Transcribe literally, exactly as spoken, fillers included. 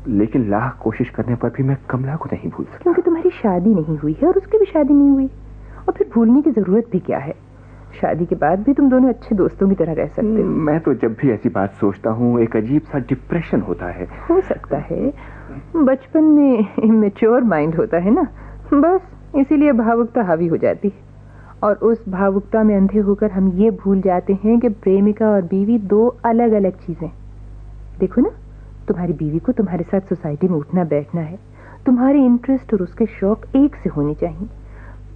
लेकिन लाख कोशिश करने पर भी मैं कमला को नहीं भूल सकता। क्योंकि तुम्हारी शादी नहीं हुई है और उसकी भी शादी नहीं हुई, और फिर भूलने की जरूरत भी क्या है? शादी के बाद भी तुम दोनों अच्छे दोस्तों की तरह रह सकते हो। मैं तो जब भी ऐसी बात सोचता हूँ एक अजीब सा डिप्रेशन होता है। हो सकता है, बचपन में इमेच्योर माइंड होता है ना, बस इसीलिए भावुकता हावी हो जाती है, और उस भावुकता में अंधे होकर हम ये भूल जाते हैं कि प्रेमिका और बीवी दो अलग अलग चीजें। देखो ना, तुम्हारी बीवी को तुम्हारे साथ सोसाइटी में उठना बैठना है, तुम्हारे इंटरेस्ट और उसके शौक एक से होने चाहिए,